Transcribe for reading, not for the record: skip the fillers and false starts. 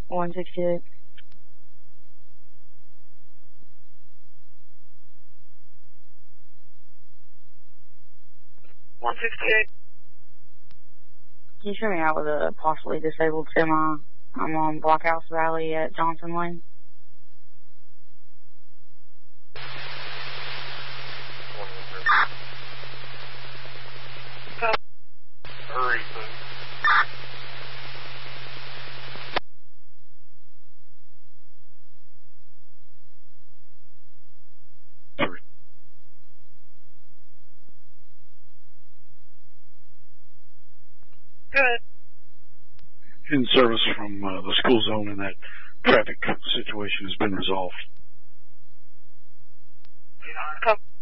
168. Can you show me out with a possibly disabled semi? I'm on Blockhouse Valley at Johnson Lane. Hurry, please. Good. In service from the school zone, and that traffic situation has been resolved. Copy.